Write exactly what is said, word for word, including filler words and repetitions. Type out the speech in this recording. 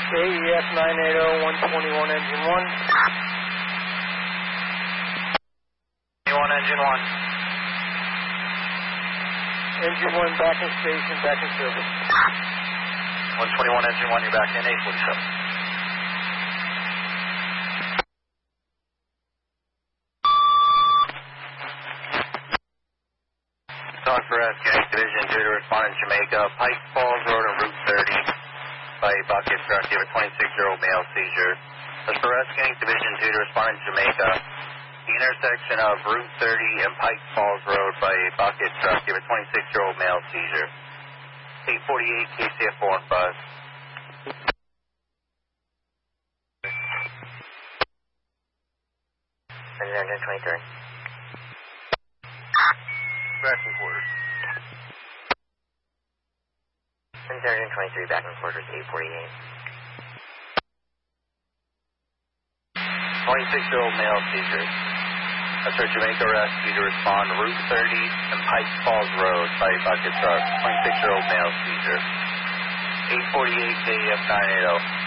K E F nine eight zero, one twenty-one, engine one. one engine one. Engine one back in station, back in service. one twenty-one, engine one, you're back in, eight forty-seven. Talk for S, Gang Division two to respond in Jamaica. Pike Falls Road on Route thirty by bucket truck. You have a twenty-six-year-old male seizure. That's for S, Gang Division two to respond in Jamaica. The intersection of Route thirty and Pike Falls Road by bucket truck. You have a twenty-six-year-old male seizure. eight forty-eight K C F four bus. Engine twenty-three. Back in quarters. Engine twenty-three, back in quarters, eight forty-eight. twenty-six-year-old male seizure. That's our Jamaica rescue to respond to Route thirty and Pike Falls Road by bucket truck. twenty-six-year-old male seizure. eight forty-eight K E F nine eight zero.